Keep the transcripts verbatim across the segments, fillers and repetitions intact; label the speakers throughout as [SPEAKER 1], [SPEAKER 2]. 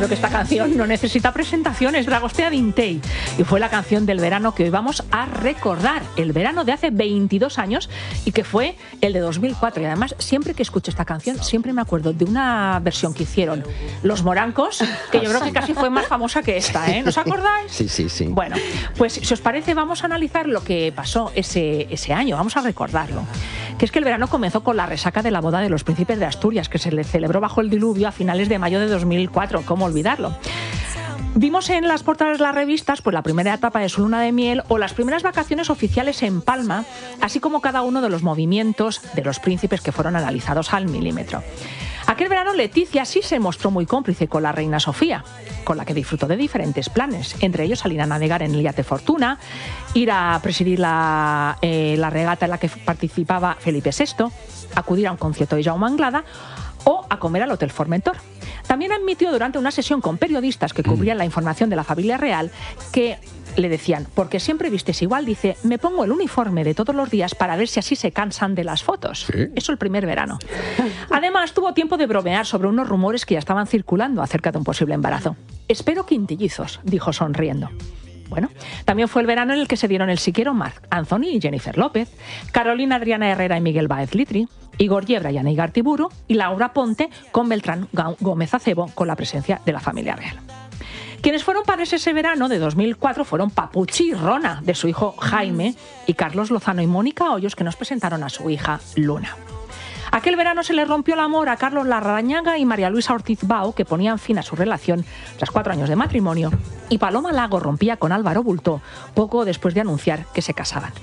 [SPEAKER 1] creo que esta canción no necesita presentaciones, Dragostea Dintei. Y fue la canción del verano que hoy vamos a recordar, el verano de hace veintidós años y que fue el de dos mil cuatro. Y además, siempre que escucho esta canción, siempre me acuerdo de una versión que hicieron Los Morancos, que yo creo que casi fue más famosa que esta, ¿eh? ¿No os acordáis?
[SPEAKER 2] Sí, sí, sí.
[SPEAKER 1] Bueno, pues si os parece, vamos a analizar lo que pasó ese, ese año, vamos a recordarlo. Que es que el verano comenzó con la resaca de la boda de los príncipes de Asturias, que se le celebró bajo el diluvio a finales de mayo de dos mil cuatro, ¿cómo olvidarlo? Vimos en las portadas de las revistas pues la primera etapa de su luna de miel o las primeras vacaciones oficiales en Palma, así como cada uno de los movimientos de los príncipes que fueron analizados al milímetro. Aquel verano Leticia sí se mostró muy cómplice con la reina Sofía, con la que disfrutó de diferentes planes, entre ellos salir a navegar en el yate Fortuna, ir a presidir la, eh, la regata en la que participaba Felipe sexto, acudir a un concierto de Jaume Anglada o a comer al Hotel Formentor. También admitió durante una sesión con periodistas que cubrían la información de la familia real que le decían, porque siempre vistes igual, dice, me pongo el uniforme de todos los días para ver si así se cansan de las fotos. ¿Sí? Eso el primer verano. Además, tuvo tiempo de bromear sobre unos rumores que ya estaban circulando acerca de un posible embarazo. Espero quintillizos, dijo sonriendo. Bueno, también fue el verano en el que se dieron el siquiero Marc Anthony y Jennifer López, Carolina Adriana Herrera y Miguel Báez Litri, Igor Yebra y Ana Igartiburu y Laura Ponte con Beltrán Gómez Acebo con la presencia de la familia real. Quienes fueron padres ese verano de dos mil cuatro fueron Papuchi y Rona, de su hijo Jaime, y Carlos Lozano y Mónica Hoyos, que nos presentaron a su hija Luna. Aquel verano se le rompió el amor a Carlos Larrañaga y María Luisa Ortiz Bao, que ponían fin a su relación tras cuatro años de matrimonio, y Paloma Lago rompía con Álvaro Bultó poco después de anunciar que se casaban.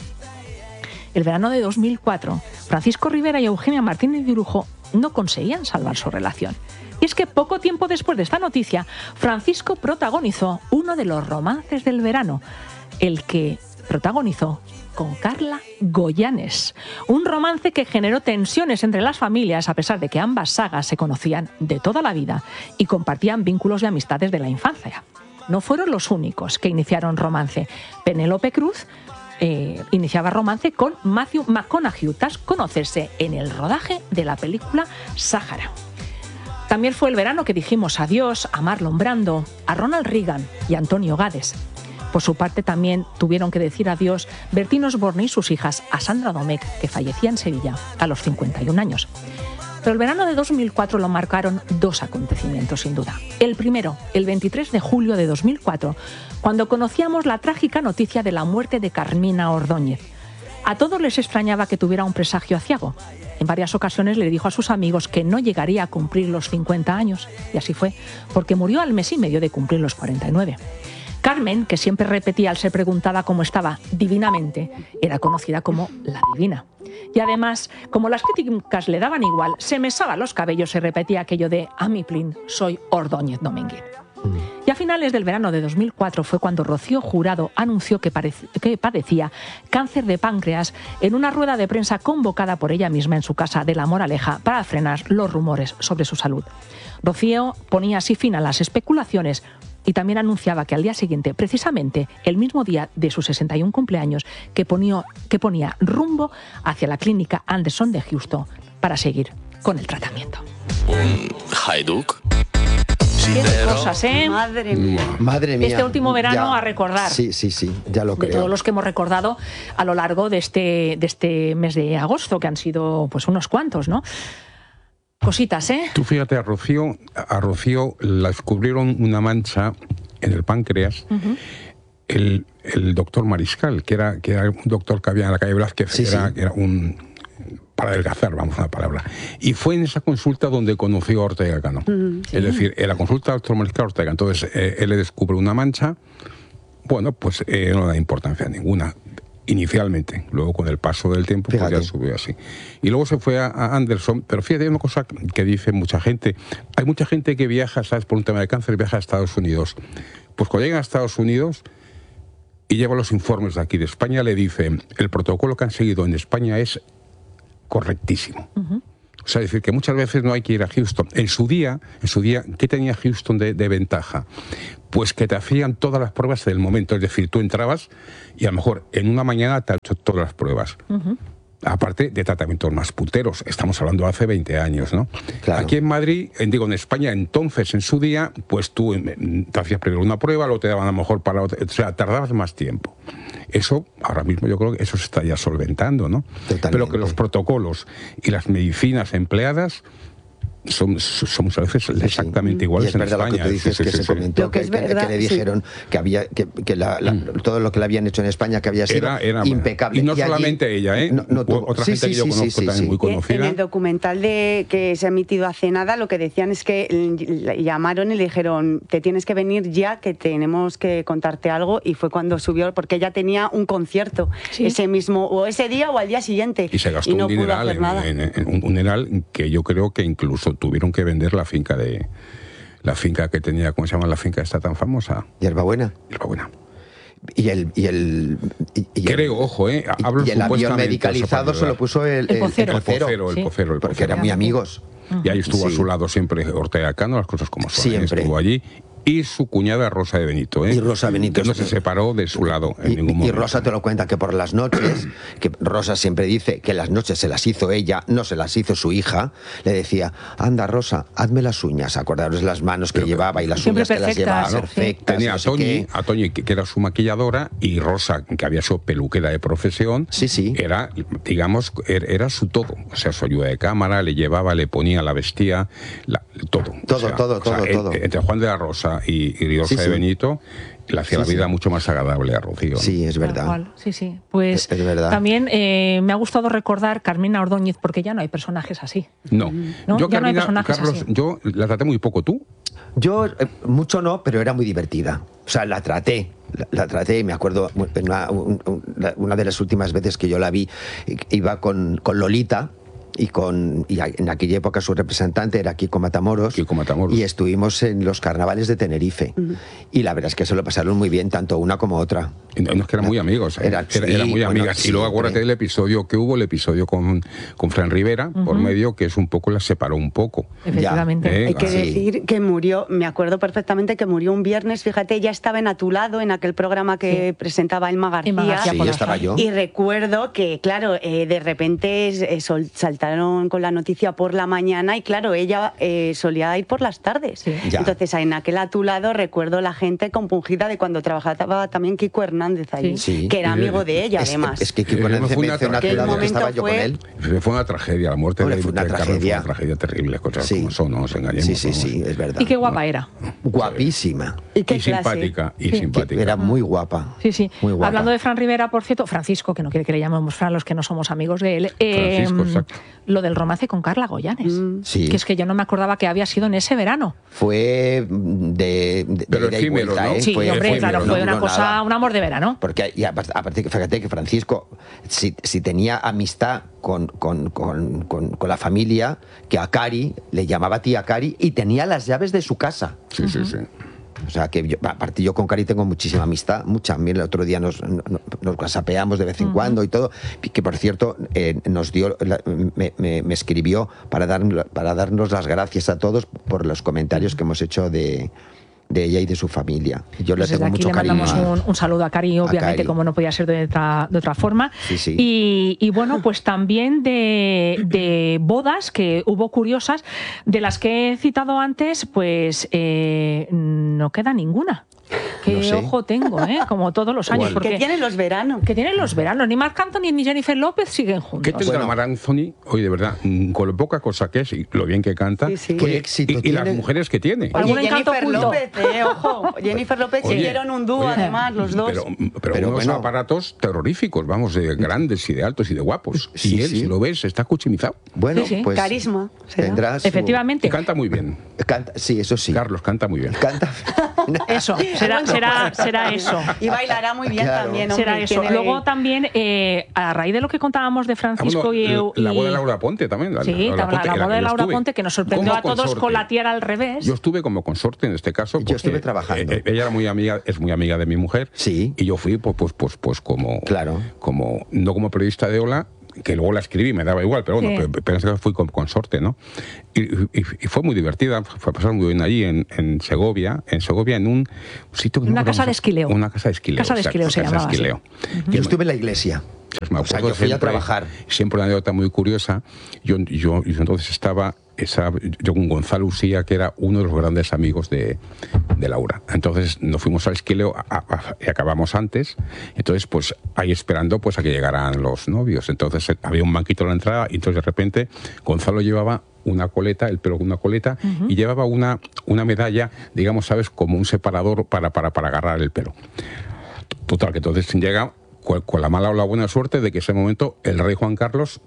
[SPEAKER 1] El verano de dos mil cuatro, Francisco Rivera y Eugenia Martínez de Urujo no conseguían salvar su relación. Y es que poco tiempo después de esta noticia, Francisco protagonizó uno de los romances del verano, el que protagonizó con Carla Goyanes. Un romance que generó tensiones entre las familias, a pesar de que ambas sagas se conocían de toda la vida y compartían vínculos de amistades de la infancia. No fueron los únicos que iniciaron romance. Penélope Cruz eh, iniciaba romance con Matthew McConaughey tras conocerse en el rodaje de la película Sáhara. También fue el verano que dijimos adiós a Marlon Brando, a Ronald Reagan y a Antonio Gades. Por su parte, también tuvieron que decir adiós Bertín Osborne y sus hijas a Sandra Domecq, que fallecía en Sevilla a los cincuenta y un años. Pero el verano de dos mil cuatro lo marcaron dos acontecimientos, sin duda. El primero, el veintitrés de julio de dos mil cuatro, cuando conocíamos la trágica noticia de la muerte de Carmina Ordóñez. A todos les extrañaba que tuviera un presagio aciago. En varias ocasiones le dijo a sus amigos que no llegaría a cumplir los cincuenta años, y así fue, porque murió al mes y medio de cumplir los cuarenta y nueve. Carmen, que siempre repetía al ser preguntada cómo estaba divinamente, era conocida como la divina. Y además, como las críticas le daban igual, se mesaba los cabellos y repetía aquello de «A mi plin, soy Ordóñez Domínguez». Y a finales del verano de dos mil cuatro fue cuando Rocío Jurado anunció que, que padecía cáncer de páncreas en una rueda de prensa convocada por ella misma en su casa de La Moraleja para frenar los rumores sobre su salud. Rocío ponía así fin a las especulaciones y también anunciaba que al día siguiente, precisamente el mismo día de su sesenta y un cumpleaños, que ponía, que ponía rumbo hacia la clínica Anderson de Houston para seguir con el tratamiento.
[SPEAKER 3] Un haiduk.
[SPEAKER 1] Qué de cosas, ¿eh?
[SPEAKER 4] Madre mía.
[SPEAKER 2] Madre mía.
[SPEAKER 1] Este último verano
[SPEAKER 2] ya,
[SPEAKER 1] a recordar.
[SPEAKER 2] Sí, sí, sí, ya lo creo.
[SPEAKER 1] De todos los que hemos recordado a lo largo de este, de este mes de agosto, que han sido pues unos cuantos, ¿no? Cositas, ¿eh?
[SPEAKER 5] Tú fíjate, a Rocío, a Rocío la descubrieron una mancha en el páncreas. Uh-huh. el, el doctor Mariscal, que era, que era un doctor que había en la calle Velázquez, sí, que era, sí. era un... para adelgazar, vamos a la palabra. Y fue en esa consulta donde conoció a Ortega Cano. Mm, sí. Es decir, en la consulta del doctor Mariscal Ortega. Entonces, eh, él le descubre una mancha. Bueno, pues eh, no da importancia ninguna, inicialmente. Luego, con el paso del tiempo, pues ya subió así. Y luego se fue a, a Anderson. Pero fíjate, hay una cosa que dice mucha gente. Hay mucha gente que viaja, ¿sabes? Por un tema de cáncer, viaja a Estados Unidos. Pues cuando llegan a Estados Unidos y lleva los informes de aquí de España, le dicen, el protocolo que han seguido en España es correctísimo. Uh-huh. O sea, es decir, que muchas veces no hay que ir a Houston. En su día, en su día, ¿qué tenía Houston de, de ventaja? Pues que te hacían todas las pruebas del momento. Es decir, tú entrabas y a lo mejor en una mañana te han hecho todas las pruebas. Uh-huh. Aparte de tratamientos más puteros, estamos hablando de hace veinte años, ¿no?
[SPEAKER 2] Claro.
[SPEAKER 5] Aquí en Madrid, en, digo en España, entonces en su día, pues tú te hacías primero una prueba, luego te daban a lo mejor para otra, o sea, tardabas más tiempo. Eso, ahora mismo yo creo que eso se está ya solventando, ¿no?
[SPEAKER 2] Totalmente.
[SPEAKER 5] Pero que los protocolos y las medicinas empleadas son, son muchas veces exactamente
[SPEAKER 2] sí.
[SPEAKER 5] iguales
[SPEAKER 2] y es
[SPEAKER 5] en
[SPEAKER 2] verdad
[SPEAKER 5] España.
[SPEAKER 2] Lo que tú dices,
[SPEAKER 5] sí,
[SPEAKER 2] que
[SPEAKER 5] sí,
[SPEAKER 2] se
[SPEAKER 5] sí,
[SPEAKER 2] comentó,
[SPEAKER 4] Lo que
[SPEAKER 2] que,
[SPEAKER 4] es
[SPEAKER 2] que-
[SPEAKER 4] verdad,
[SPEAKER 2] que le
[SPEAKER 4] sí.
[SPEAKER 2] dijeron que había que, que la, la,
[SPEAKER 5] Mm.
[SPEAKER 2] todo lo que le habían hecho en España que había sido
[SPEAKER 5] Era, era,
[SPEAKER 2] impecable.
[SPEAKER 5] Y no
[SPEAKER 2] allí-
[SPEAKER 5] solamente ella, ¿eh?
[SPEAKER 2] No, no tuvo-
[SPEAKER 5] Otra
[SPEAKER 2] sí,
[SPEAKER 5] gente
[SPEAKER 2] sí,
[SPEAKER 5] que yo
[SPEAKER 2] sí,
[SPEAKER 5] conozco
[SPEAKER 2] sí,
[SPEAKER 5] también
[SPEAKER 2] sí.
[SPEAKER 5] muy
[SPEAKER 4] Y en
[SPEAKER 5] conocida.
[SPEAKER 4] el documental de que se ha emitido hace nada, lo que decían es que le llamaron y le dijeron, te tienes que venir ya, que tenemos que contarte algo, y fue cuando subió, porque ella tenía un concierto
[SPEAKER 1] Sí.
[SPEAKER 4] ese mismo, o ese día o al día siguiente,
[SPEAKER 5] Y se gastó
[SPEAKER 4] no
[SPEAKER 5] un
[SPEAKER 4] pudo
[SPEAKER 5] dineral,
[SPEAKER 4] hacer
[SPEAKER 5] en,
[SPEAKER 4] nada.
[SPEAKER 5] en- en un, un dineral que yo creo que incluso tuvieron que vender la finca de la finca que tenía, ¿cómo se llama la finca esta tan famosa?
[SPEAKER 2] Hierbabuena.
[SPEAKER 5] Buena.
[SPEAKER 2] Y el, y el, y, y el-
[SPEAKER 5] Creo, ojo, ¿eh? Hablo
[SPEAKER 2] y el avión
[SPEAKER 5] supuestamente,
[SPEAKER 2] medicalizado
[SPEAKER 5] eso
[SPEAKER 2] se
[SPEAKER 5] para
[SPEAKER 2] lo puso el,
[SPEAKER 1] El vocero.
[SPEAKER 5] El vocero, el
[SPEAKER 1] Sí.
[SPEAKER 5] vocero, el
[SPEAKER 2] porque
[SPEAKER 5] vocero.
[SPEAKER 2] eran muy amigos.
[SPEAKER 5] Y ahí estuvo
[SPEAKER 2] Sí.
[SPEAKER 5] a su lado siempre Ortega Cano, las cosas como son. ¿eh?
[SPEAKER 2] Siempre.
[SPEAKER 5] Estuvo allí. Y su cuñada Rosa de Benito, ¿eh?
[SPEAKER 2] Y Rosa Benito.
[SPEAKER 5] Que no se separó de su lado en
[SPEAKER 2] Y,
[SPEAKER 5] ningún
[SPEAKER 2] y
[SPEAKER 5] momento.
[SPEAKER 2] Rosa te lo cuenta que por las noches, que Rosa siempre dice que las noches se las hizo ella, no se las hizo su hija, le decía, anda Rosa, hazme las uñas, acordaros las manos que
[SPEAKER 5] Pero-
[SPEAKER 2] llevaba y las
[SPEAKER 1] Siempre
[SPEAKER 2] uñas que las llevaba
[SPEAKER 1] perfectas, sí.
[SPEAKER 2] perfectas.
[SPEAKER 5] Tenía
[SPEAKER 2] no
[SPEAKER 5] a
[SPEAKER 2] sé
[SPEAKER 5] Toñi,
[SPEAKER 2] qué.
[SPEAKER 5] a Toñi, que que era su maquilladora, y Rosa, que había sido peluquera de profesión,
[SPEAKER 2] Sí, sí.
[SPEAKER 5] era, digamos, er- era su todo. O sea, su ayuda de cámara, le llevaba, le ponía, la vestía, la- todo.
[SPEAKER 2] Todo,
[SPEAKER 5] O sea,
[SPEAKER 2] todo,
[SPEAKER 5] o sea,
[SPEAKER 2] todo,
[SPEAKER 5] en-
[SPEAKER 2] todo.
[SPEAKER 5] Entre Juan de la Rosa y, y Rosa
[SPEAKER 2] Sí,
[SPEAKER 5] de
[SPEAKER 2] sí.
[SPEAKER 5] Benito, le hacía
[SPEAKER 2] Sí,
[SPEAKER 5] la vida
[SPEAKER 2] sí.
[SPEAKER 5] mucho más agradable a Rocío. ¿no?
[SPEAKER 2] Sí, es
[SPEAKER 1] Tal
[SPEAKER 2] verdad.
[SPEAKER 1] cual, sí, sí. Pues
[SPEAKER 2] Es- es verdad.
[SPEAKER 1] también eh, me ha gustado recordar Carmina Ordóñez, porque ya no hay personajes así.
[SPEAKER 5] No,
[SPEAKER 1] No,
[SPEAKER 5] yo,
[SPEAKER 1] ya no hay
[SPEAKER 5] Carmina,
[SPEAKER 1] personajes
[SPEAKER 5] Carlos,
[SPEAKER 1] así.
[SPEAKER 5] yo la traté muy poco, ¿tú?
[SPEAKER 2] Yo, eh, mucho no, pero era muy divertida. O sea, la traté, la, la traté, me acuerdo, en una, un- un- la- una de las últimas veces que yo la vi, eh, iba con, con Lolita, y con y en aquella época su representante era Kiko Matamoros,
[SPEAKER 5] Kiko Matamoros.
[SPEAKER 2] y estuvimos en los carnavales de Tenerife. Y la verdad es que se lo pasaron muy bien, tanto una como otra.
[SPEAKER 5] Y no, no, es que eran muy amigos, ¿eh?
[SPEAKER 2] Eran-
[SPEAKER 5] Era-
[SPEAKER 2] sí,
[SPEAKER 5] eran muy
[SPEAKER 2] bueno,
[SPEAKER 5] amigas. Y luego
[SPEAKER 2] siempre.
[SPEAKER 5] acuérdate del episodio que hubo, el episodio con, con Fran Rivera, por medio, que es un poco, la separó un poco.
[SPEAKER 1] Efectivamente.
[SPEAKER 5] Eh,
[SPEAKER 4] Hay que
[SPEAKER 5] Sí.
[SPEAKER 4] decir que murió, me acuerdo perfectamente que murió un viernes, fíjate, ella estaba en A tu lado, en aquel programa que
[SPEAKER 1] Sí.
[SPEAKER 4] presentaba Emma García.
[SPEAKER 1] Emma García,
[SPEAKER 2] Sí,
[SPEAKER 1] por
[SPEAKER 2] estaba
[SPEAKER 1] las-
[SPEAKER 2] yo.
[SPEAKER 4] Y recuerdo que, claro, eh, de repente eh, sol- saltaron con la noticia por la mañana y, claro, ella eh, solía ir por las tardes.
[SPEAKER 1] Sí.
[SPEAKER 2] Ya.
[SPEAKER 4] Entonces, en aquel A tu lado recuerdo la gente compungida de cuando trabajaba también Kiko Hernández allí,
[SPEAKER 2] Sí. Sí.
[SPEAKER 4] que era amigo de ella,
[SPEAKER 2] Es,
[SPEAKER 4] además.
[SPEAKER 2] es que Kiko
[SPEAKER 5] Eh,
[SPEAKER 2] Hernández
[SPEAKER 5] fue una
[SPEAKER 2] menciona a tu
[SPEAKER 5] tragedia.
[SPEAKER 2] lado que
[SPEAKER 4] Aquel
[SPEAKER 2] estaba yo con
[SPEAKER 4] momento
[SPEAKER 2] él.
[SPEAKER 5] Fue una tragedia, la muerte
[SPEAKER 2] Hombre,
[SPEAKER 5] de,
[SPEAKER 2] fue una
[SPEAKER 5] de Carlos
[SPEAKER 2] tragedia.
[SPEAKER 5] fue una tragedia terrible, cosas
[SPEAKER 2] Sí.
[SPEAKER 5] como son, no nos engañemos.
[SPEAKER 2] Sí, sí,
[SPEAKER 5] vamos.
[SPEAKER 2] sí, es verdad.
[SPEAKER 1] Y qué guapa era.
[SPEAKER 2] Guapísima.
[SPEAKER 4] Y qué
[SPEAKER 5] Y
[SPEAKER 4] clase.
[SPEAKER 5] simpática, y
[SPEAKER 1] Sí.
[SPEAKER 5] simpática.
[SPEAKER 2] Era muy guapa.
[SPEAKER 1] Sí, sí.
[SPEAKER 2] Muy guapa.
[SPEAKER 1] Hablando de Fran Rivera, por cierto, Francisco, que no quiere que le llamemos Fran los que no somos amigos de él, eh,
[SPEAKER 5] Francisco, exacto.
[SPEAKER 1] lo del romance con Carla Goyanes.
[SPEAKER 2] Sí.
[SPEAKER 1] Que es que yo no me acordaba que había sido en ese verano.
[SPEAKER 2] Fue de, de,
[SPEAKER 5] Pero
[SPEAKER 2] de ida y
[SPEAKER 5] efímero,
[SPEAKER 2] vuelta,
[SPEAKER 5] ¿no?
[SPEAKER 2] ¿eh?
[SPEAKER 1] Sí,
[SPEAKER 2] Fue
[SPEAKER 1] hombre,
[SPEAKER 2] efímero,
[SPEAKER 1] claro,
[SPEAKER 2] no
[SPEAKER 1] fue una
[SPEAKER 2] duró
[SPEAKER 1] cosa,
[SPEAKER 2] nada.
[SPEAKER 1] un amor de verano.
[SPEAKER 2] Porque, y aparte, aparte que fíjate que Francisco, si, si tenía amistad con, con, con, con, con la familia, que a Cari le llamaba tía Cari y tenía las llaves de su casa.
[SPEAKER 5] Sí, sí, sí.
[SPEAKER 2] O sea, que yo, aparte yo con Cari tengo muchísima amistad, mucha. A mí el otro día nos, nos, nos whatsappeamos de vez en cuando y todo, que por cierto eh, nos dio, la- me, me- me escribió para, dar, para darnos las gracias a todos por los comentarios que hemos hecho de, de ella y de su familia. Yo
[SPEAKER 1] Pues
[SPEAKER 2] le
[SPEAKER 1] desde
[SPEAKER 2] tengo
[SPEAKER 1] aquí
[SPEAKER 2] mucho
[SPEAKER 1] le
[SPEAKER 2] cariño.
[SPEAKER 1] mandamos
[SPEAKER 2] a-
[SPEAKER 1] un, un saludo a Cari, obviamente,
[SPEAKER 2] Cari.
[SPEAKER 1] como no podía ser de otra, de otra forma.
[SPEAKER 2] Sí, sí.
[SPEAKER 1] Y, y bueno, pues también de, de bodas que hubo curiosas, de las que he citado antes, pues eh, no queda ninguna. Qué
[SPEAKER 2] No sé.
[SPEAKER 1] ojo tengo, ¿eh? Como todos los años.
[SPEAKER 2] ¿Cuál?
[SPEAKER 1] Porque,
[SPEAKER 4] Que tienen los veranos.
[SPEAKER 1] que tienen los veranos. Ni Marc Anthony ni Jennifer López siguen juntos.
[SPEAKER 5] ¿Qué tendrá
[SPEAKER 2] Bueno.
[SPEAKER 5] Mar Anthony? Oye, de verdad, mm, con lo poca cosa que es y lo bien que canta.
[SPEAKER 4] Sí, sí.
[SPEAKER 5] Oye,
[SPEAKER 2] Qué éxito
[SPEAKER 5] y, y las
[SPEAKER 2] tiene.
[SPEAKER 5] mujeres que tiene.
[SPEAKER 1] Algún
[SPEAKER 4] Oye,
[SPEAKER 1] encanto
[SPEAKER 4] Jennifer
[SPEAKER 1] oculto.
[SPEAKER 4] López, eh, ojo. Jennifer López
[SPEAKER 5] Oye,
[SPEAKER 4] hicieron un dúo,
[SPEAKER 5] oye,
[SPEAKER 4] además, los dos.
[SPEAKER 5] Pero, pero,
[SPEAKER 2] Pero
[SPEAKER 5] unos
[SPEAKER 2] bueno.
[SPEAKER 5] aparatos terroríficos, vamos, de grandes y de altos y de guapos.
[SPEAKER 2] Sí,
[SPEAKER 5] y él,
[SPEAKER 2] sí.
[SPEAKER 5] si lo ves, está cuchimizado.
[SPEAKER 2] Bueno,
[SPEAKER 1] Sí, sí.
[SPEAKER 2] pues
[SPEAKER 4] Carisma, será.
[SPEAKER 2] tendrá su-
[SPEAKER 1] Efectivamente.
[SPEAKER 5] Y canta muy bien.
[SPEAKER 2] Canta, sí, eso sí.
[SPEAKER 5] Carlos canta muy bien.
[SPEAKER 2] Canta.
[SPEAKER 1] Eso, será, será, será eso.
[SPEAKER 4] Y bailará muy bien
[SPEAKER 2] Claro.
[SPEAKER 4] también, hombre.
[SPEAKER 1] Será eso.
[SPEAKER 4] tiene-
[SPEAKER 1] Luego también, eh, a raíz de lo que contábamos de
[SPEAKER 5] Ah,
[SPEAKER 1] Francisco
[SPEAKER 5] bueno,
[SPEAKER 1] y,
[SPEAKER 5] la
[SPEAKER 1] y-
[SPEAKER 5] boda de Laura Ponte también. La,
[SPEAKER 1] Sí, la, la
[SPEAKER 5] Ponte, en
[SPEAKER 1] boda
[SPEAKER 5] que
[SPEAKER 1] de
[SPEAKER 5] yo
[SPEAKER 1] Laura
[SPEAKER 5] estuve.
[SPEAKER 1] Ponte, que nos sorprendió
[SPEAKER 5] Como
[SPEAKER 1] a todos
[SPEAKER 5] consorte.
[SPEAKER 1] con la tierra al revés.
[SPEAKER 5] Yo estuve como consorte en este caso.
[SPEAKER 2] Yo
[SPEAKER 5] porque,
[SPEAKER 2] estuve trabajando.
[SPEAKER 5] eh, ella era muy amiga, es muy amiga de mi mujer.
[SPEAKER 2] Sí.
[SPEAKER 5] Y yo fui, pues, pues, pues, pues como,
[SPEAKER 2] Claro.
[SPEAKER 5] como, no como periodista de Ola, que luego la escribí, me daba igual, pero bueno,
[SPEAKER 1] Sí.
[SPEAKER 5] pe- pero en ese caso fui como consorte, ¿no? Y, y- y fue muy divertida, fue a pasar muy bien allí en, en Segovia, en Segovia, en un sitio que no
[SPEAKER 1] Una
[SPEAKER 5] me acuerdo
[SPEAKER 1] casa
[SPEAKER 5] cómo
[SPEAKER 1] de
[SPEAKER 5] se-
[SPEAKER 1] esquileo.
[SPEAKER 5] Una casa de esquileo.
[SPEAKER 1] Casa de
[SPEAKER 5] exacto,
[SPEAKER 1] esquileo se
[SPEAKER 5] casa de
[SPEAKER 1] llamaba, sí.
[SPEAKER 5] esquileo.
[SPEAKER 2] Yo estuve en la iglesia. O sea, yo fui a trabajar.
[SPEAKER 5] Siempre una anécdota muy curiosa. Yo, yo, yo entonces estaba, esa, yo con Gonzalo Usía, que era uno de los grandes amigos de, de Laura. Entonces nos fuimos al Esquileo a, a, y acabamos antes. Entonces, pues ahí esperando pues a que llegaran los novios. Entonces había un banquito en la entrada y entonces de repente Gonzalo llevaba una coleta, el pelo con una coleta, uh-huh. y llevaba una, una medalla, digamos, ¿sabes? Como un separador para, para, para agarrar el pelo. Total, que entonces llega con, con la mala o la buena suerte de que en ese momento el rey Juan Carlos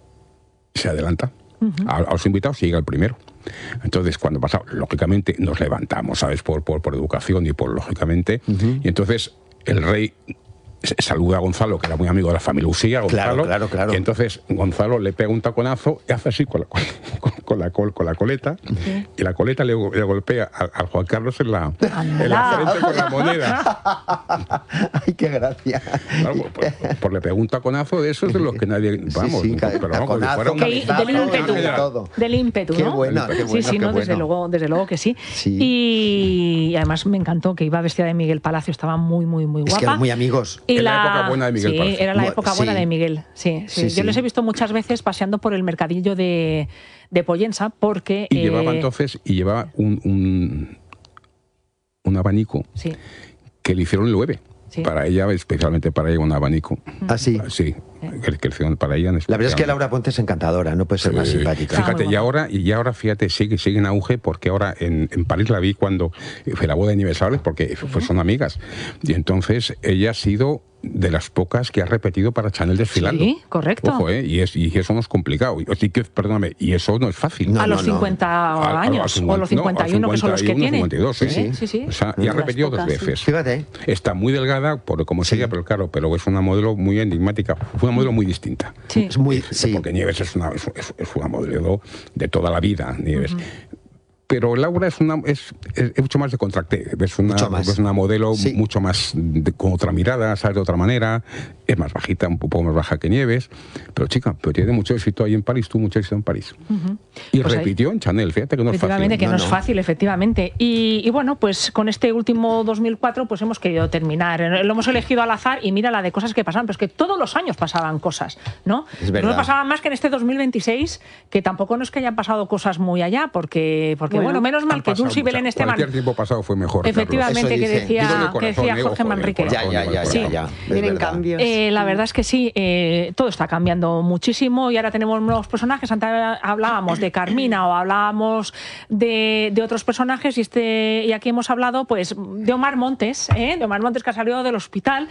[SPEAKER 5] se adelanta uh-huh. a, a los invitados y llega el primero. Entonces, cuando pasa, lógicamente nos levantamos, ¿sabes? Por, por, por educación y por lógicamente. Uh-huh. Y entonces el rey saluda a Gonzalo, que era muy amigo de la familia Usía, Gonzalo,
[SPEAKER 2] claro, claro, claro.
[SPEAKER 5] y entonces Gonzalo le pega un taconazo y hace así con la, con, con la, con la coleta, sí. y la coleta le, le golpea a, a Juan Carlos en la, en la frente con la moneda.
[SPEAKER 2] ¡Ay, qué gracia!
[SPEAKER 5] Claro, por, por, por le pega un taconazo de esos de los que nadie... Vamos,
[SPEAKER 2] sí, sí,
[SPEAKER 5] pero vamos,
[SPEAKER 2] taconazo,
[SPEAKER 5] fuera un
[SPEAKER 1] que, del ímpetu, todo. Del ímpetu, ¿no?
[SPEAKER 2] Qué buena, qué
[SPEAKER 1] sí, sí, no,
[SPEAKER 2] bueno.
[SPEAKER 1] desde luego, desde luego que sí.
[SPEAKER 2] sí.
[SPEAKER 1] Y, y además me encantó que iba vestida de Miguel Palacio, estaba muy, muy, muy guapa.
[SPEAKER 2] Es que eran muy amigos.
[SPEAKER 1] Y
[SPEAKER 5] en
[SPEAKER 1] la,
[SPEAKER 5] la época buena de Miguel
[SPEAKER 1] sí,
[SPEAKER 5] Palacio.
[SPEAKER 1] era la época buena
[SPEAKER 2] sí.
[SPEAKER 1] de Miguel, sí, sí.
[SPEAKER 2] sí
[SPEAKER 1] Yo
[SPEAKER 2] sí.
[SPEAKER 1] les he visto muchas veces paseando por el mercadillo de, de Pollensa porque...
[SPEAKER 5] Y
[SPEAKER 1] eh,
[SPEAKER 5] llevaba entonces, y llevaba un, un, un abanico
[SPEAKER 1] sí.
[SPEAKER 5] que le hicieron llueve.
[SPEAKER 1] Sí.
[SPEAKER 5] Para ella, especialmente para ella, un abanico.
[SPEAKER 2] ¿Ah, sí?
[SPEAKER 5] Sí, que, que hicieron para ella.
[SPEAKER 2] La verdad es que Laura Ponte es encantadora, no puede ser
[SPEAKER 5] sí,
[SPEAKER 2] más simpática.
[SPEAKER 5] Fíjate, y ahora, y ahora fíjate, sigue, sigue en auge, porque ahora en, en París la vi cuando fue la boda de aniversarios, porque uh-huh. pues son amigas. Y entonces ella ha sido de las pocas que ha repetido para Chanel desfilando.
[SPEAKER 1] Sí, correcto.
[SPEAKER 5] Ojo, ¿eh? Y, es, y eso no es complicado. Así que, perdóname, y eso no es fácil.
[SPEAKER 1] No, a
[SPEAKER 5] no,
[SPEAKER 1] los
[SPEAKER 5] no,
[SPEAKER 1] cincuenta
[SPEAKER 5] no.
[SPEAKER 1] años, a, a cincuenta, o los cincuenta y uno, no, que son los que tienen.
[SPEAKER 5] cincuenta y dos, sí,
[SPEAKER 1] sí, sí, sí.
[SPEAKER 5] O sea, y ha repetido dos veces.
[SPEAKER 2] Fíjate.
[SPEAKER 5] Está muy delgada, por como sí. ella, pero claro, pero es una modelo muy enigmática. Fue una modelo muy distinta.
[SPEAKER 1] Sí.
[SPEAKER 2] Es muy, sí.
[SPEAKER 5] Porque Nieves es una, es, es una modelo de toda la vida, Nieves. Uh-huh. Pero Laura es, una, es, es, es mucho más de contracté, es una, es una modelo sí. mucho más de, con otra mirada, ¿sabes? De otra manera, es más bajita, un poco más baja que Nieves, pero chica, pero tiene mucho éxito ahí en París, tuvo mucho éxito en París. Uh-huh. Y pues repitió ahí, en Chanel, fíjate que no es fácil.
[SPEAKER 1] Efectivamente, que no,
[SPEAKER 2] no
[SPEAKER 1] es
[SPEAKER 2] no.
[SPEAKER 1] fácil, efectivamente. Y, y bueno, pues con este último dos mil cuatro pues hemos querido terminar. Lo hemos elegido al azar y mira la de cosas que pasaban, pero es que todos los años pasaban cosas, ¿no?
[SPEAKER 2] Es verdad.
[SPEAKER 1] No pasaban más que en este dos mil veintiséis, que tampoco no es que hayan pasado cosas muy allá, porque, porque bueno, bueno, menos mal que Dulce y Belén Esteban.
[SPEAKER 5] Cualquier tiempo pasado fue mejor.
[SPEAKER 1] Efectivamente, que decía,
[SPEAKER 5] corazón,
[SPEAKER 1] que decía
[SPEAKER 5] eh,
[SPEAKER 1] Jorge
[SPEAKER 5] ojo,
[SPEAKER 1] Manrique.
[SPEAKER 5] Corazón,
[SPEAKER 2] ya, ya, ya,
[SPEAKER 1] sí.
[SPEAKER 2] ya, ya.
[SPEAKER 4] Vienen cambios.
[SPEAKER 1] Eh, la verdad es que sí, eh, todo está cambiando muchísimo y ahora tenemos nuevos personajes. Antes hablábamos de Carmina o hablábamos de, de otros personajes y este y aquí hemos hablado pues de Omar Montes, ¿eh? de Omar Montes que ha salido del hospital.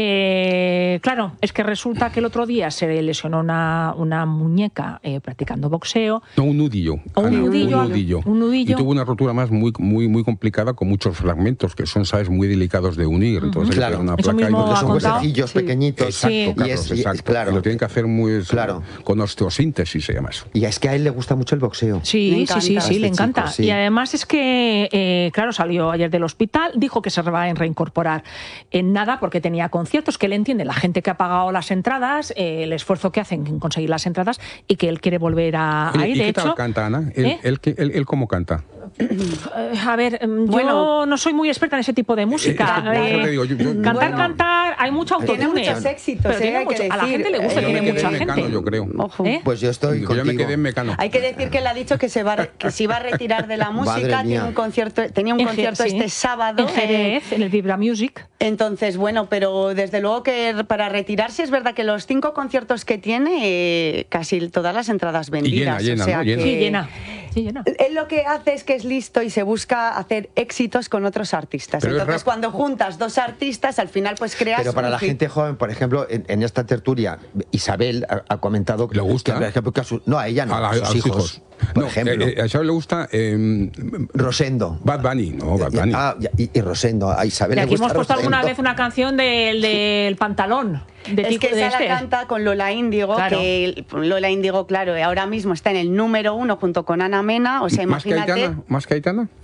[SPEAKER 1] Eh, claro, es que resulta que el otro día se lesionó una, una muñeca eh, practicando boxeo.
[SPEAKER 5] No, un nudillo.
[SPEAKER 1] Un,
[SPEAKER 5] Ana,
[SPEAKER 1] nudillo,
[SPEAKER 5] un nudillo.
[SPEAKER 1] Un nudillo.
[SPEAKER 5] Y tuvo una rotura más muy, muy, muy complicada con muchos fragmentos que son, sabes, muy delicados de unir. Uh-huh. Entonces,
[SPEAKER 2] claro.
[SPEAKER 5] una
[SPEAKER 1] Eso
[SPEAKER 5] placa
[SPEAKER 1] mismo
[SPEAKER 5] y
[SPEAKER 2] son huesecillos sí. pequeñitos.
[SPEAKER 5] Exacto,
[SPEAKER 1] sí.
[SPEAKER 5] Carlos,
[SPEAKER 2] y es,
[SPEAKER 5] exacto.
[SPEAKER 2] Y, claro.
[SPEAKER 5] Y lo tienen que hacer muy
[SPEAKER 2] claro.
[SPEAKER 5] con osteosíntesis, se llama eso.
[SPEAKER 2] Y es que a él le gusta mucho el boxeo.
[SPEAKER 1] Sí, sí, sí, sí, le encanta.
[SPEAKER 2] Chico, sí.
[SPEAKER 1] Y además es que, eh, claro, salió ayer del hospital, dijo que se va a reincorporar en nada porque tenía conciertos, que él entiende la gente que ha pagado las entradas, eh, el esfuerzo que hacen en conseguir las entradas y que él quiere volver a,
[SPEAKER 5] Oye,
[SPEAKER 1] a ir.
[SPEAKER 5] ¿y
[SPEAKER 1] de
[SPEAKER 5] qué
[SPEAKER 1] hecho,
[SPEAKER 5] tal canta, Ana? ¿Él,
[SPEAKER 1] ¿eh?
[SPEAKER 5] él, él, él cómo canta?
[SPEAKER 1] A ver, bueno, yo no soy muy experta en ese tipo de música.
[SPEAKER 5] Eh, eh, digo, yo, yo,
[SPEAKER 1] cantar,
[SPEAKER 4] bueno,
[SPEAKER 1] cantar, hay mucho autotune.
[SPEAKER 4] Tiene muchos éxitos,
[SPEAKER 1] pero tiene
[SPEAKER 4] eh,
[SPEAKER 1] mucho,
[SPEAKER 4] que
[SPEAKER 1] a la gente le gusta,
[SPEAKER 4] eh,
[SPEAKER 1] tiene mucha gente.
[SPEAKER 5] Mecano, yo creo.
[SPEAKER 4] Ojo.
[SPEAKER 1] ¿Eh?
[SPEAKER 2] Pues yo estoy
[SPEAKER 5] Yo
[SPEAKER 2] contigo.
[SPEAKER 5] me quedé en Mecano.
[SPEAKER 4] Hay que decir que él ha dicho que se va que se iba a retirar de la música, tiene un concierto, tenía un
[SPEAKER 1] en
[SPEAKER 4] concierto
[SPEAKER 1] sí.
[SPEAKER 4] este sábado
[SPEAKER 1] en Jerez, eh, en el Vibra Music.
[SPEAKER 4] Entonces, bueno, pero desde luego que para retirarse es verdad que los cinco conciertos que tiene, eh, casi todas las entradas vendidas.
[SPEAKER 5] Y llena, llena,
[SPEAKER 4] o sea
[SPEAKER 5] ¿no? Llena.
[SPEAKER 1] Sí, llena. Sí, llena.
[SPEAKER 4] Él lo que hace es que es listo y se busca hacer éxitos con otros artistas.
[SPEAKER 5] Pero
[SPEAKER 4] Entonces, cuando juntas dos artistas, al final pues creas...
[SPEAKER 2] Pero para
[SPEAKER 4] un
[SPEAKER 2] la
[SPEAKER 4] hit.
[SPEAKER 2] gente joven, por ejemplo, en, en esta tertulia, Isabel ha, ha comentado que
[SPEAKER 5] ¿Le gusta?
[SPEAKER 2] Que, por ejemplo, que a su, no, a ella no,
[SPEAKER 5] A, la,
[SPEAKER 2] a sus
[SPEAKER 5] a los
[SPEAKER 2] hijos.
[SPEAKER 5] hijos.
[SPEAKER 2] Por
[SPEAKER 5] No,
[SPEAKER 2] ejemplo.
[SPEAKER 5] eh, a Isabel le gusta eh,
[SPEAKER 2] Rosendo.
[SPEAKER 5] Bad Bunny, no, Bad Bunny.
[SPEAKER 2] Ah, y, y Rosendo, a Isabel
[SPEAKER 1] Y
[SPEAKER 2] le
[SPEAKER 1] aquí
[SPEAKER 2] gusta
[SPEAKER 1] hemos puesto
[SPEAKER 2] Rosendo.
[SPEAKER 1] alguna vez una canción del, del pantalón. De
[SPEAKER 4] Es
[SPEAKER 1] Tico,
[SPEAKER 4] que
[SPEAKER 1] de
[SPEAKER 4] esa
[SPEAKER 1] este.
[SPEAKER 4] la canta con Lola Índigo,
[SPEAKER 1] Claro.
[SPEAKER 4] que Lola Índigo, claro, ahora mismo está en el número uno junto con Ana Mena, o sea,
[SPEAKER 5] ¿Más que
[SPEAKER 4] imagínate...
[SPEAKER 5] Aitana? ¿Más que Aitana?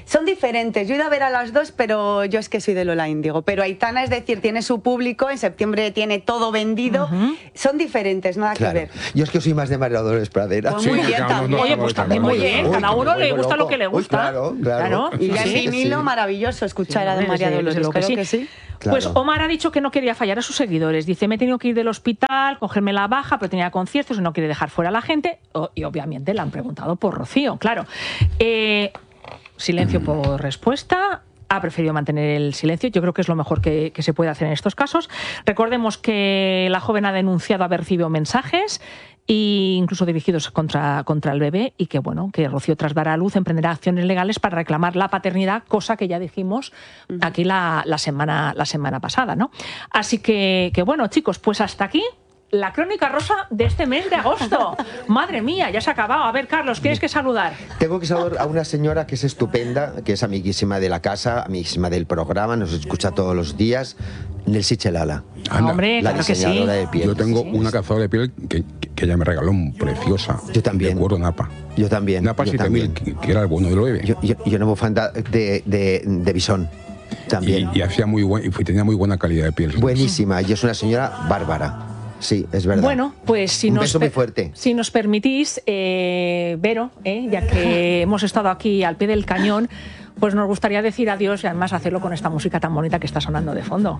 [SPEAKER 4] Son diferentes. Yo he ido a ver a las dos, pero yo es que soy de Lola Índigo. Pero Aitana, es decir, tiene su público, en septiembre tiene todo vendido. Uh-huh. Son diferentes, nada claro. que ver.
[SPEAKER 2] Yo es que soy más de María Dolores Pradera.
[SPEAKER 4] Pues muy sí, bien también.
[SPEAKER 1] Oye, pues también muy bien. Cada uno le gusta
[SPEAKER 2] loco.
[SPEAKER 1] lo que le gusta.
[SPEAKER 2] Uy, claro, claro.
[SPEAKER 4] claro. Y ya en
[SPEAKER 2] sí,
[SPEAKER 4] vinilo,
[SPEAKER 2] sí.
[SPEAKER 4] maravilloso escuchar sí, a de María Dolores.
[SPEAKER 1] Lo que
[SPEAKER 4] creo
[SPEAKER 1] sí.
[SPEAKER 4] que sí.
[SPEAKER 2] Claro.
[SPEAKER 1] Pues Omar ha dicho que no quería fallar a sus seguidores. Dice, me he tenido que ir del hospital, cogerme la baja, pero tenía conciertos y no quiere dejar fuera a la gente. O, y obviamente le han preguntado por Rocío, claro. Eh, silencio por respuesta. Ha preferido mantener el silencio. Yo creo que es lo mejor que, que se puede hacer en estos casos. Recordemos que la joven ha denunciado haber recibido mensajes e incluso dirigidos contra, contra el bebé, y que bueno, que Rocío, tras dar a luz, emprenderá acciones legales para reclamar la paternidad, cosa que ya dijimos aquí la, la, semana, la semana pasada, ¿no? Así que, que bueno, chicos, pues hasta aquí la crónica rosa de este mes de agosto. Madre mía, ya se ha acabado. A ver, Carlos, ¿tienes que saludar?
[SPEAKER 2] Tengo que saludar a una señora que es estupenda, que es amiguísima de la casa, amiguísima del programa, nos escucha todos los días, Nelsi Chelala.
[SPEAKER 1] Anda, hombre,
[SPEAKER 2] la
[SPEAKER 1] claro que sí.
[SPEAKER 2] de piel.
[SPEAKER 5] Yo tengo
[SPEAKER 1] sí.
[SPEAKER 5] una cazadora de piel que, que ella me regaló, preciosa.
[SPEAKER 2] Yo también.
[SPEAKER 5] De cuero Napa.
[SPEAKER 2] Yo también.
[SPEAKER 5] Napa siete mil, que, que era el bueno del bebé.
[SPEAKER 2] Yo, yo, yo una bufanda de, de, de bisón. También.
[SPEAKER 5] Y, y hacía muy buen, y tenía muy buena calidad de piel.
[SPEAKER 2] Buenísima. Y es una señora bárbara. Sí, es verdad.
[SPEAKER 1] Bueno, pues si,
[SPEAKER 2] Un
[SPEAKER 1] nos,
[SPEAKER 2] beso muy fuerte.
[SPEAKER 1] si nos permitís, eh, Vero, eh, ya que hemos estado aquí al pie del cañón, pues nos gustaría decir adiós y además hacerlo con esta música tan bonita que está sonando de fondo.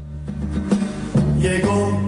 [SPEAKER 6] Llegó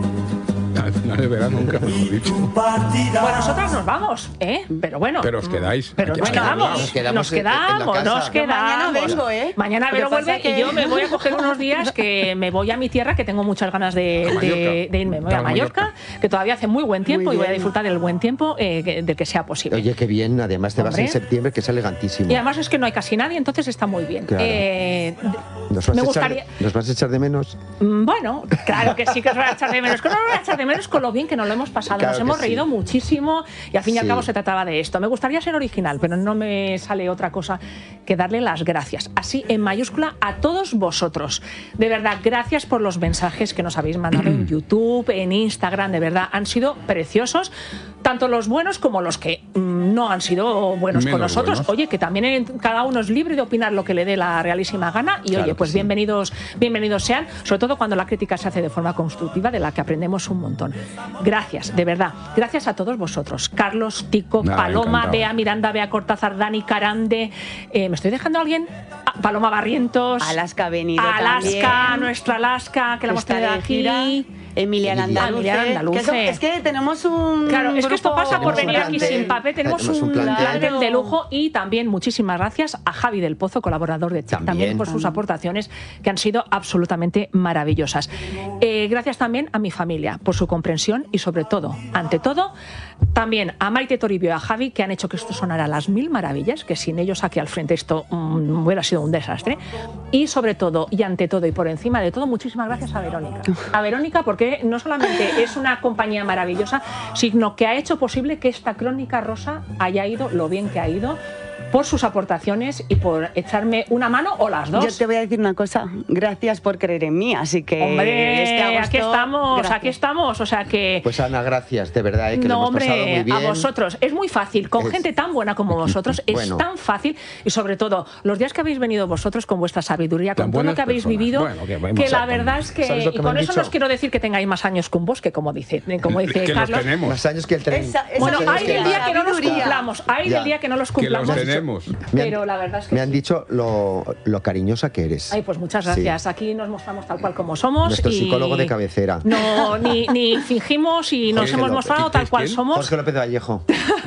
[SPEAKER 5] Al final de verano nunca hemos dicho.
[SPEAKER 1] Bueno, nosotros nos vamos, ¿eh? Pero bueno.
[SPEAKER 5] Pero os quedáis.
[SPEAKER 1] Pero
[SPEAKER 5] Aquí-
[SPEAKER 1] nos
[SPEAKER 5] aquí-
[SPEAKER 1] quedamos,
[SPEAKER 2] Nos quedamos
[SPEAKER 1] nos
[SPEAKER 2] en- en la
[SPEAKER 1] quedamos,
[SPEAKER 2] casa.
[SPEAKER 1] nos quedamos.
[SPEAKER 4] Mañana vengo, ¿eh?
[SPEAKER 1] Mañana
[SPEAKER 4] Lo que
[SPEAKER 1] Vero
[SPEAKER 4] pasa
[SPEAKER 1] vuelve
[SPEAKER 4] que-
[SPEAKER 1] y yo me voy a coger unos días que me voy a mi tierra, que tengo muchas ganas de,
[SPEAKER 5] A Mallorca.
[SPEAKER 1] de, de irme. Me voy a
[SPEAKER 5] A
[SPEAKER 1] Mallorca,
[SPEAKER 5] Mallorca.
[SPEAKER 1] que todavía hace muy buen tiempo
[SPEAKER 4] Muy
[SPEAKER 1] y voy a
[SPEAKER 4] bien.
[SPEAKER 1] disfrutar del buen tiempo eh, que- del que sea posible.
[SPEAKER 2] Oye, qué bien. Además te vas
[SPEAKER 1] Hombre.
[SPEAKER 2] en septiembre, que es elegantísimo.
[SPEAKER 1] Y además es que no hay casi nadie, entonces está muy bien.
[SPEAKER 2] Claro.
[SPEAKER 1] Eh,
[SPEAKER 2] ¿Nos vas,
[SPEAKER 1] me
[SPEAKER 2] a echar,
[SPEAKER 1] gustaría...
[SPEAKER 2] ¿Nos vas a echar de menos?
[SPEAKER 1] Mm, Bueno, claro que sí que os voy a echar de menos. Que no os voy a echar de menos con lo bien que nos lo hemos pasado.
[SPEAKER 2] Claro
[SPEAKER 1] nos
[SPEAKER 2] que
[SPEAKER 1] hemos
[SPEAKER 2] sí.
[SPEAKER 1] reído muchísimo y al fin y al
[SPEAKER 2] Sí.
[SPEAKER 1] cabo se trataba de esto. Me gustaría ser original, pero no me sale otra cosa que darle las gracias, así en mayúscula, a todos vosotros. De verdad, gracias por los mensajes que nos habéis mandado en YouTube, en Instagram. De verdad, han sido preciosos. Tanto los buenos como los que mm, no han sido buenos con
[SPEAKER 5] Menos
[SPEAKER 1] nosotros.
[SPEAKER 5] buenos.
[SPEAKER 1] Oye, que también en- cada uno es libre de opinar lo que le dé la realísima gana. Y
[SPEAKER 2] Claro
[SPEAKER 1] oye,
[SPEAKER 2] que
[SPEAKER 1] pues
[SPEAKER 2] sí.
[SPEAKER 1] bienvenidos, bienvenidos sean, sobre todo cuando la crítica se hace de forma constructiva, de la que aprendemos un montón. Gracias, de verdad. Gracias a todos vosotros. Carlos, Tico,
[SPEAKER 5] Nada,
[SPEAKER 1] Paloma,
[SPEAKER 5] encantado.
[SPEAKER 1] Bea Miranda, Bea Cortázar, Dani Carande. Eh, ¿Me estoy dejando a alguien? Ah, Paloma Barrientos.
[SPEAKER 4] Alaska ha venido
[SPEAKER 1] Alaska,
[SPEAKER 4] también.
[SPEAKER 1] nuestra Alaska, que la hemos
[SPEAKER 4] Está
[SPEAKER 1] tenido
[SPEAKER 4] de
[SPEAKER 1] aquí.
[SPEAKER 4] gira. Emilia Landaluce.
[SPEAKER 1] Emilia Landaluce.
[SPEAKER 4] Que eso- es que tenemos un
[SPEAKER 1] Claro, es que esto
[SPEAKER 4] grupo-
[SPEAKER 1] pasa por
[SPEAKER 2] Tenemos un
[SPEAKER 1] venir aquí
[SPEAKER 2] plantel.
[SPEAKER 1] sin papel. Tenemos,
[SPEAKER 2] Tenemos
[SPEAKER 1] un
[SPEAKER 2] un plantel.
[SPEAKER 1] plantel de lujo y también muchísimas gracias a Javi del Pozo, colaborador de Check, también,
[SPEAKER 2] También.
[SPEAKER 1] por sus aportaciones que han sido absolutamente maravillosas. Eh, gracias también a mi familia por su comprensión y sobre todo, ante todo, también a Maite Toribio y a Javi, que han hecho que esto sonara a las mil maravillas, que sin ellos aquí al frente esto mm, hubiera sido un desastre. Y sobre todo, y ante todo y por encima de todo, muchísimas gracias a Verónica. A Verónica porque no solamente es una compañía maravillosa, sino que ha hecho posible que esta crónica rosa haya ido lo bien que ha ido, por sus aportaciones y por echarme una mano o las dos.
[SPEAKER 4] Yo te voy a decir una cosa, gracias por creer en mí, así que
[SPEAKER 1] Hombre,
[SPEAKER 4] este agosto,
[SPEAKER 1] aquí estamos,
[SPEAKER 4] gracias.
[SPEAKER 1] aquí estamos, o sea que...
[SPEAKER 2] Pues Ana, gracias, de verdad, ¿eh? Que
[SPEAKER 1] no,
[SPEAKER 2] lo hemos pasado
[SPEAKER 1] hombre,
[SPEAKER 2] muy bien.
[SPEAKER 1] a vosotros. Es muy fácil, con
[SPEAKER 2] Es-
[SPEAKER 1] gente tan buena como vosotros,
[SPEAKER 2] Bueno.
[SPEAKER 1] es tan fácil. Y sobre todo, los días que habéis venido vosotros con vuestra sabiduría,
[SPEAKER 5] Tan
[SPEAKER 1] con todo lo
[SPEAKER 5] buenas
[SPEAKER 1] que habéis
[SPEAKER 5] personas.
[SPEAKER 1] vivido,
[SPEAKER 5] Bueno, que
[SPEAKER 1] que,
[SPEAKER 5] vamos a-
[SPEAKER 1] la verdad es que...
[SPEAKER 2] ¿Sabes lo que
[SPEAKER 1] Y
[SPEAKER 2] me
[SPEAKER 1] con
[SPEAKER 2] han
[SPEAKER 1] eso
[SPEAKER 2] dicho?
[SPEAKER 1] no os quiero decir que tengáis más años que un bosque, como dice, como dice
[SPEAKER 5] Que los
[SPEAKER 1] Carlos.
[SPEAKER 5] tenemos.
[SPEAKER 2] Más años que el tren.
[SPEAKER 4] Esa- esa-
[SPEAKER 1] Bueno,
[SPEAKER 2] Más años
[SPEAKER 1] hay
[SPEAKER 2] que
[SPEAKER 1] del
[SPEAKER 2] el-
[SPEAKER 1] día que no los
[SPEAKER 4] sabiduría.
[SPEAKER 1] cumplamos, hay
[SPEAKER 2] Ya.
[SPEAKER 1] del día que no los
[SPEAKER 5] Que los
[SPEAKER 1] cumplamos.
[SPEAKER 5] tenemos.
[SPEAKER 2] Me han-
[SPEAKER 1] Pero la verdad es que
[SPEAKER 2] Me han
[SPEAKER 1] sí.
[SPEAKER 2] dicho lo, lo cariñosa que eres.
[SPEAKER 1] Ay, pues muchas
[SPEAKER 2] Sí.
[SPEAKER 1] gracias. Aquí nos mostramos tal cual como somos.
[SPEAKER 2] Nuestro
[SPEAKER 1] y
[SPEAKER 2] psicólogo de cabecera.
[SPEAKER 1] No, ni, ni fingimos y nos
[SPEAKER 2] Jorge
[SPEAKER 1] hemos
[SPEAKER 2] López.
[SPEAKER 1] mostrado tal cual
[SPEAKER 5] ¿Quién?
[SPEAKER 1] somos.
[SPEAKER 2] Jorge López de Vallejo.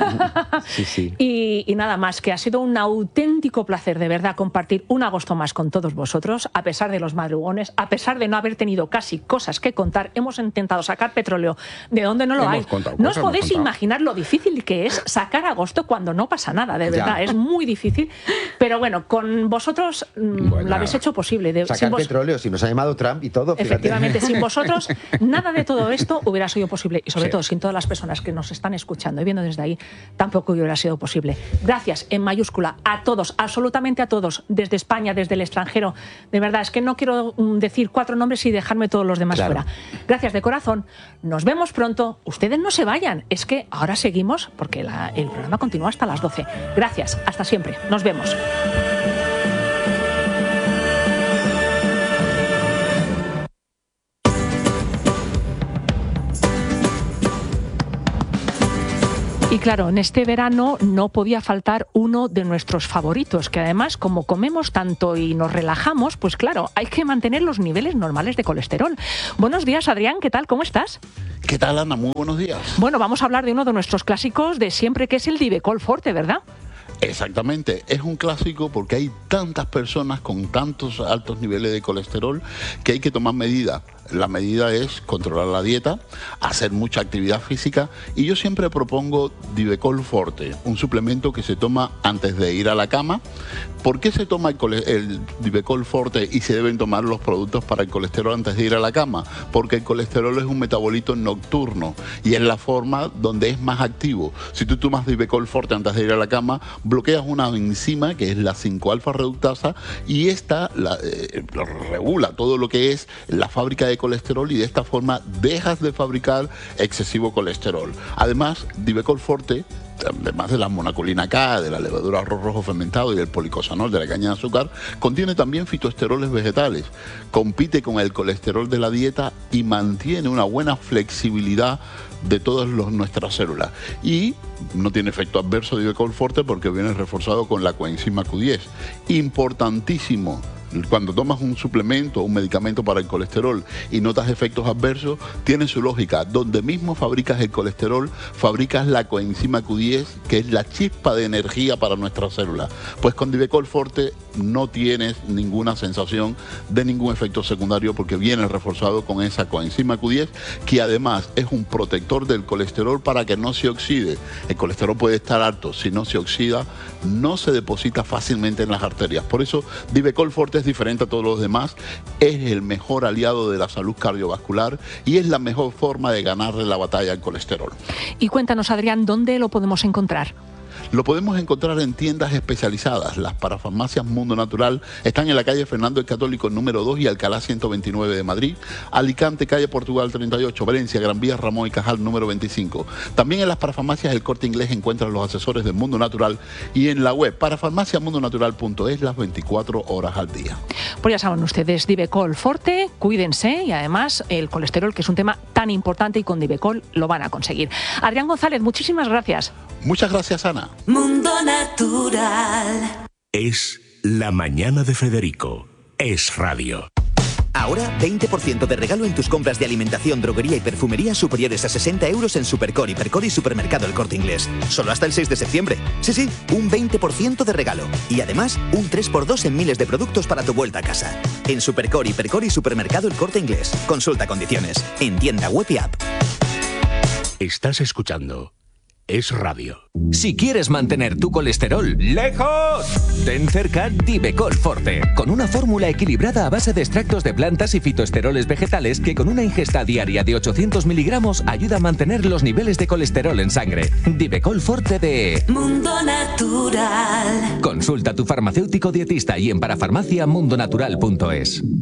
[SPEAKER 2] Sí, sí.
[SPEAKER 1] Y, y nada más, que ha sido un auténtico placer, de verdad, compartir un agosto más con todos vosotros, a pesar de los madrugones, a pesar de no haber tenido casi cosas que contar. Hemos intentado sacar petróleo de donde no lo
[SPEAKER 5] Hemos
[SPEAKER 1] hay.
[SPEAKER 5] contado
[SPEAKER 1] No os
[SPEAKER 5] cosas, hemos
[SPEAKER 1] podéis
[SPEAKER 5] contado.
[SPEAKER 1] imaginar lo difícil que es sacar agosto cuando no pasa nada, de
[SPEAKER 2] Ya.
[SPEAKER 1] verdad, es muy difícil. Pero bueno, con vosotros mm,
[SPEAKER 5] Bueno,
[SPEAKER 1] lo habéis hecho posible. De, sin
[SPEAKER 2] Sacar
[SPEAKER 1] vos-
[SPEAKER 2] petróleo, si nos ha llamado Trump y todo. fíjate.
[SPEAKER 1] Efectivamente, sin vosotros nada de todo esto hubiera sido posible y sobre
[SPEAKER 5] Sí.
[SPEAKER 1] todo sin todas las personas que nos están escuchando y viendo desde ahí tampoco hubiera sido posible. Gracias en mayúscula a todos, absolutamente a todos, desde España, desde el extranjero. De verdad, es que no quiero mm, decir cuatro nombres y dejarme todos los demás
[SPEAKER 2] Claro.
[SPEAKER 1] fuera. Gracias de corazón, nos vemos pronto. Ustedes no se vayan, es que ahora seguimos porque la- el programa continúa hasta las doce. Gracias, hasta siempre, nos vemos. claro, en este verano no podía faltar uno de nuestros favoritos, que además, como comemos tanto y nos relajamos, pues claro, hay que mantener los niveles normales de colesterol. Buenos días, Adrián, ¿qué tal? ¿Cómo estás?
[SPEAKER 7] ¿Qué tal, Ana? Muy buenos días.
[SPEAKER 1] Bueno, vamos a hablar de uno de nuestros clásicos de siempre, que es el Divecol Forte, ¿verdad?
[SPEAKER 7] Exactamente, es un clásico porque hay tantas personas con tantos altos niveles de colesterol que hay que tomar medidas. La medida es controlar la dieta, hacer mucha actividad física, y yo siempre propongo Divecol Forte, un suplemento que se toma antes de ir a la cama. ¿Por qué se toma el, el Divecol Forte y se deben tomar los productos para el colesterol antes de ir a la cama? Porque el colesterol es un metabolito nocturno y es la forma donde es más activo. Si tú tomas Divecol Forte antes de ir a la cama, bloqueas una enzima que es la cinco alfa reductasa, y esta la, eh, regula todo lo que es la fábrica de colesterol, y de esta forma dejas de fabricar excesivo colesterol. Además, Divecol Forte, además de la monacolina K, de la levadura arroz rojo fermentado y el policosanol de la caña de azúcar, contiene también fitoesteroles vegetales, compite con el colesterol de la dieta y mantiene una buena flexibilidad de todas los, nuestras células. Y no tiene efecto adverso Divecol Forte porque viene reforzado con la coenzima Q diez. Importantísimo. Cuando tomas un suplemento o un medicamento para el colesterol y notas efectos adversos, tiene su lógica. Donde mismo fabricas el colesterol, fabricas la coenzima Q diez, que es la chispa de energía para nuestras células. Pues con Divecol Forte no tienes ninguna sensación de ningún efecto secundario porque viene reforzado con esa coenzima Q diez, que además es un protector del colesterol para que no se oxide. El colesterol puede estar alto, si no se oxida, no se deposita fácilmente en las arterias. Por eso Divecol Forte es diferente a todos los demás, es el mejor aliado de la salud cardiovascular y es la mejor forma de ganarle la batalla al colesterol.
[SPEAKER 1] Y cuéntanos, Adrián, ¿dónde lo podemos encontrar?
[SPEAKER 7] Lo podemos encontrar en tiendas especializadas. Las parafarmacias Mundo Natural están en la calle Fernando el Católico número dos y Alcalá ciento veintinueve de Madrid, Alicante, calle Portugal treinta y ocho, Valencia, Gran Vía, Ramón y Cajal número veinticinco. También en las parafarmacias El Corte Inglés encuentran los asesores de Mundo Natural, y en la web parafarmacia mundo natural punto es las veinticuatro horas al día.
[SPEAKER 1] Pues ya saben ustedes, Divecol Forte, cuídense, y además el colesterol, que es un tema tan importante, y con Divecol lo van a conseguir. Adrián González, muchísimas gracias.
[SPEAKER 7] Muchas gracias, Ana.
[SPEAKER 8] Mundo Natural.
[SPEAKER 9] Es La Mañana de Federico. Es radio.
[SPEAKER 10] Ahora, veinte por ciento de regalo en tus compras de alimentación, droguería y perfumería superiores a sesenta euros en Supercor, Hipercor y Supermercado El Corte Inglés. Solo hasta el seis de septiembre. Sí, sí, un veinte por ciento de regalo. Y además, un tres por dos en miles de productos para tu vuelta a casa. En Supercor, Hipercor y Supermercado El Corte Inglés. Consulta condiciones. En tienda web y app.
[SPEAKER 9] Estás escuchando Es radio.
[SPEAKER 11] Si quieres mantener tu colesterol lejos, ten cerca Divecol Forte, con una fórmula equilibrada a base de extractos de plantas y fitoesteroles vegetales que con una ingesta diaria de ochocientos miligramos ayuda a mantener los niveles de colesterol en sangre. Divecol Forte de
[SPEAKER 8] Mundo Natural.
[SPEAKER 11] Consulta a tu farmacéutico dietista y en parafarmacia mundo natural punto es.